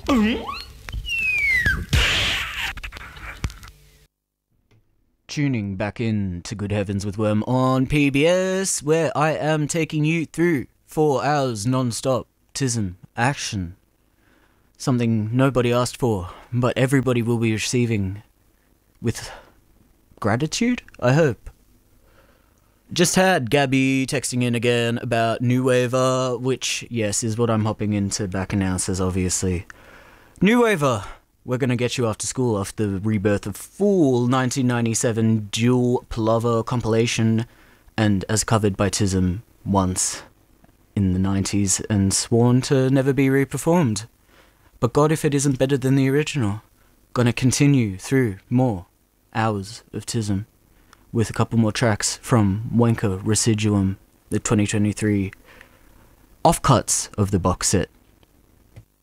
Tuning back in to Good Heavens with Worm on PBS, where I am taking you through 4 hours non-stop TISM action. Something nobody asked for, but everybody will be receiving with gratitude, I hope. Just had Gabby texting in again about New Waver, which, yes, is what I'm hopping into back announces, obviously. New Waver, we're going to get you after school after the rebirth of full 1997 dual plover compilation, and as covered by TISM once in the 90s and sworn to never be reperformed. But God, if it isn't better than the original. Gonna continue through more hours of TISM with a couple more tracks from Wanker Residuum, the 2023 offcuts of the box set.